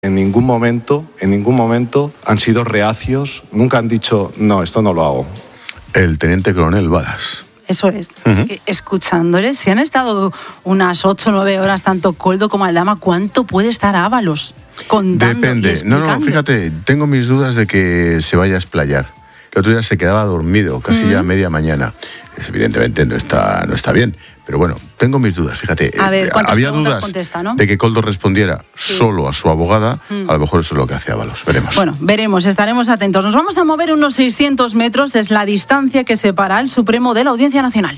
En ningún momento han sido reacios, nunca han dicho, no, esto no lo hago. El teniente coronel Balas. Eso es. Es que escuchándole, si han estado unas 8 o 9 horas tanto Koldo como Aldama, ¿cuánto puede estar Ábalos contando? Depende. No, fíjate, tengo mis dudas de que se vaya a explayar. El otro día se quedaba dormido, casi ya a media mañana. Evidentemente no está bien, pero bueno, tengo mis dudas, fíjate. A ver, había dudas contesta, ¿no? de que Koldo respondiera solo a su abogada, a lo mejor eso es lo que hace Ábalos, veremos. Bueno, veremos, estaremos atentos. Nos vamos a mover unos 600 metros, es la distancia que separa al Supremo de la Audiencia Nacional.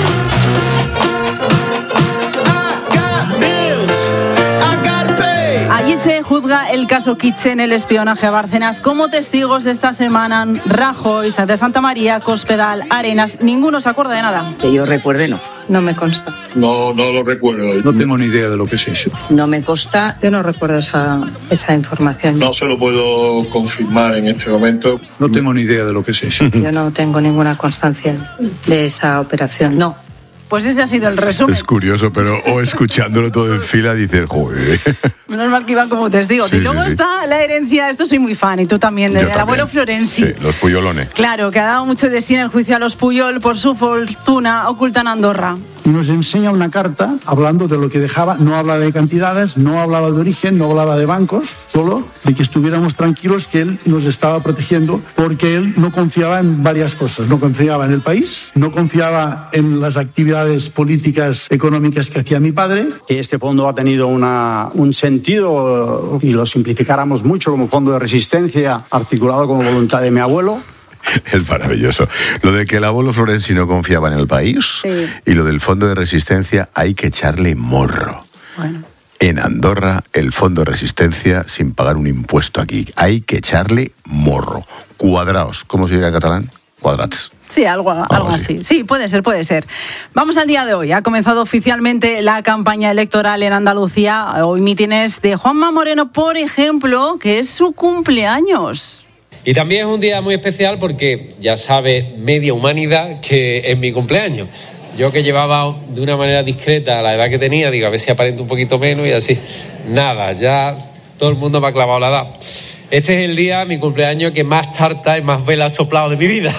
Allí se juzga el caso Kitchen, el espionaje a Bárcenas. Como testigos esta semana, Rajoy, de Santa María, Cospedal, Arenas. Ninguno se acuerda de nada. Que yo recuerde, no. No me consta. No lo recuerdo. No tengo ni idea de lo que es eso. No me consta. Yo no recuerdo esa información. No se lo puedo confirmar en este momento. No tengo ni idea de lo que es eso. Yo no tengo ninguna constancia de esa operación. No. Pues ese ha sido el resumen. Es curioso, pero escuchándolo todo en fila dices, joder. Menos mal que iban como testigos. Y luego está la herencia, esto soy muy fan, y tú también, del abuelo Florenzi. Sí, los Puyolones. Claro, que ha dado mucho de sí en el juicio a los Puyol por su fortuna oculta en Andorra. Nos enseña una carta hablando de lo que dejaba, no habla de cantidades, no hablaba de origen, no hablaba de bancos, solo de que estuviéramos tranquilos que él nos estaba protegiendo porque él no confiaba en varias cosas. No confiaba en el país, no confiaba en las actividades políticas, económicas que hacía mi padre. Que este fondo ha tenido un sentido, y lo simplificáramos mucho, como fondo de resistencia articulado como voluntad de mi abuelo. Es maravilloso. Lo de que el abuelo Florenzi no confiaba en el país, y lo del fondo de resistencia hay que echarle morro. Bueno. En Andorra, el fondo de resistencia sin pagar un impuesto aquí. Hay que echarle morro. Cuadraos. ¿Cómo se diría en catalán? Cuadrats. Sí, algo así. Sí, puede ser. Vamos al día de hoy. Ha comenzado oficialmente la campaña electoral en Andalucía. Hoy mítines de Juanma Moreno, por ejemplo, que es su cumpleaños. Y también es un día muy especial porque ya sabe media humanidad que es mi cumpleaños. Yo, que llevaba de una manera discreta la edad que tenía, digo, a ver si aparento un poquito menos, y así. Nada, ya todo el mundo me ha clavado la edad. Este es el día, mi cumpleaños, que más tarta y más velas he soplado de mi vida.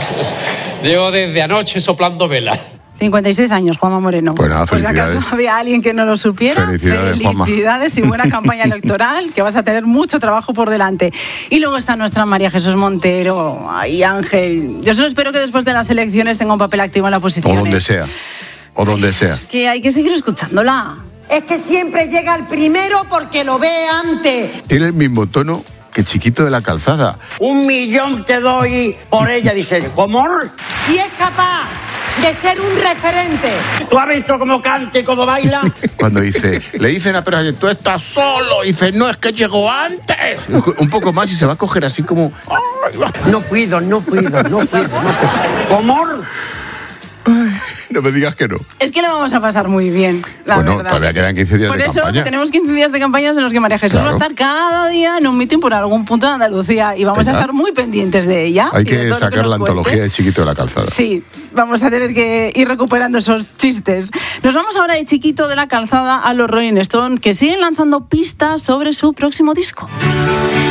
Llevo desde anoche soplando velas. 56 años, Juanma Moreno. Bueno, pues acaso había alguien que no lo supiera. Felicidades, y buena campaña electoral, que vas a tener mucho trabajo por delante. Y luego está nuestra María Jesús Montero y Ángel. Yo solo espero que después de las elecciones tenga un papel activo en la oposición. O donde sea. Es que hay que seguir escuchándola. Es que siempre llega el primero porque lo ve antes. Tiene el mismo tono que Chiquito de la Calzada. 1 millón te doy por ella, dice. ¿Cómo? Y es capaz de ser un referente. ¿Tú has visto cómo canta y cómo baila? Cuando le dicen a Pérez, tú estás solo, y dice, no, es que llegó antes. Un poco más y se va a coger así como... No puedo. ¿Cómo? No me digas que no. Es que lo vamos a pasar muy bien, la verdad. Todavía quedan 15 días de campaña. Por eso tenemos 15 días de campaña en los que María Jesús va a estar cada día en un mitin por algún punto de Andalucía, y vamos a estar muy pendientes de ella. Hay que sacar la antología de Chiquito de la Calzada. Sí, vamos a tener que ir recuperando esos chistes. Nos vamos ahora de Chiquito de la Calzada a los Rolling Stone, que siguen lanzando pistas sobre su próximo disco.